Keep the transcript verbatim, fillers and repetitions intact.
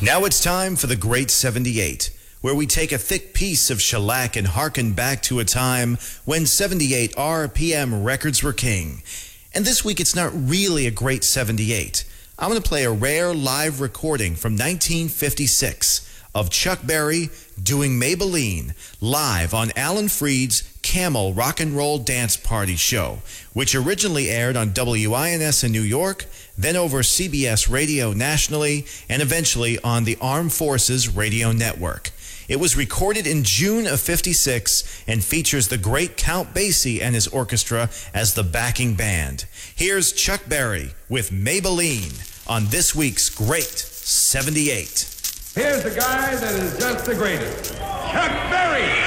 Now it's time for the Great seventy-eight, where we take a thick piece of shellac and harken back to a time when seventy-eight R P M records were king. And this week it's not really a Great seventy-eight. I'm going to play a rare live recording from nineteen fifty-six of Chuck Berry doing Maybelline live on Alan Freed's Camel Rock and Roll Dance Party show, which originally aired on W I N S in New York, then over C B S Radio nationally, and eventually on the Armed Forces Radio Network. It was recorded in June of fifty-six and features the great Count Basie and his orchestra as the backing band. Here's Chuck Berry with Maybelline on this week's Great seventy-eight. Here's the guy that is just the greatest, Chuck Berry.